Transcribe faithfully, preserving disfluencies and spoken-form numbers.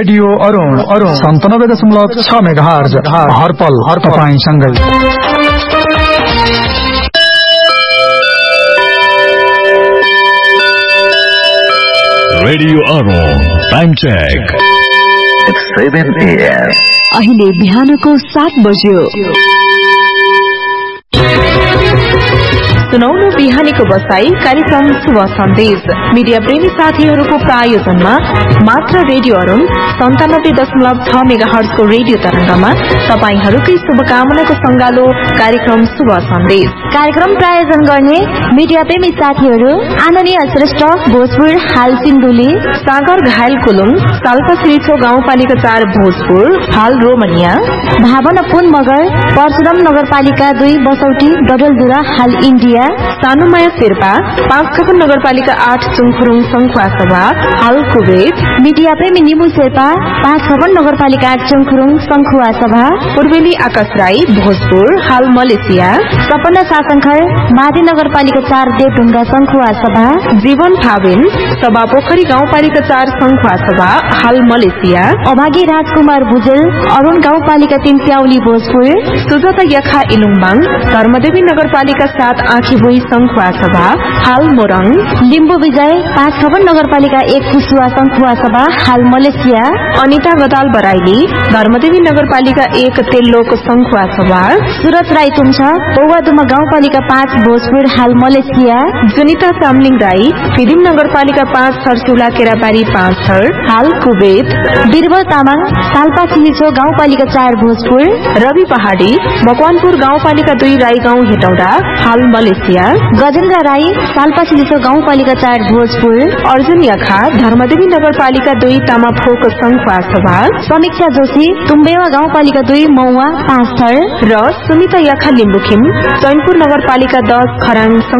Radio Arun Arun सन्तानब्बे दशमलव छ मेगाहर्ज हरपल हर तपाईंसँगै। रेडियो अरुण टाइम चेक सेवन एएम। अहिले बिहानको सात बज्यो। सुनौलो बिहानीको बसाई कार्यक्रम शुभ सन्देश मीडिया प्रेमी साथीहरूको प्रायोजनमा मात्र रेडियो अरुण सन्तानब्बे दशमलव छ मेगाहर्जको रेडियो तरंगमा तपाईहरूकै शुभकामनाको संगालो कार्यक्रम शुभ सन्देश। कार्यक्रम प्रायोजन गर्ने मीडिया प्रेमी साथीहरू आनन्दीय श्रेष्ठ भोजपुर हाल सिन्धुली, सागर घायल कुलुङ, साल्पा श्रीछो गाउँपालिका चार भोजपुर हाल रोमनिया, भावना पुन मगर परशुराम नगरपालिका दुई बसौटी डडलधुरा हाल इन्डिया, सानुमाया शेर्पा पाँच खपन नगरपालिका आठ चुङखुरुङ संखुवासभा हाल कुवेत, मीडिया प्रेमी निमु शेर्पा पाँच खपन नगरपालिका आठ चुङखुरुङ संखुवासभा, पूर्वेली आकाश राई भोजपुर हाल मलेसिया, सपना सासंखर माथि नगरपालिका चार देवढुङ्गा संखुवासभा, जीवन फाबिन सभा पोखरी गाउँपालिका चार संखुवासभा हाल मलेसिया, अभागी राजकुमार भुजेल अरुण गाउँपालिका तीन प्याउली भोजपुर, सुजाता यखा इलुङबाङ धर्मदेवी नगरपालिका सात आँखीभुई संखुवासभा हाल मोरङ, लिम्बू विजय पाँच खपन नगरपालिका एक कुसुवा संखुवासभा हाल मलेसिया, अनिता गदाल बराइली धर्मदेवी नगरपालिका एक तेल्लोक संखुवासभा, सुरज राई तुम्छा पौवादुमा गाउँपालिका पाँच भोजपुर हाल मलेसिया, जुनिता चामलिङ राई फिदिम नगरपालिका पाँच थरचुला केराबारी पाँच थर हाल कुवेत, बीरबल तामाङ साल्पा सिलिछो गाउँपालिका चार भोजपुर, रवि पहाडी मकवानपुर गाउँपालिका दुई राई गाउँ हेटौडा हाल मलेसिया, गजेन्द्र राई साल्पा सिलिछो गाउँपालिका चार भोजपुर, अर्जुन यखा धर्मदेवी नगरपालिका दुई तामाफोक संखुवासभा, समीक्षा जोशी तुम्बेवा गाउँपालिका दुई मौवा पाँच थर र सुनिता यखा लिम्बुखिम चैनपुर नगरपालिका दस खराङ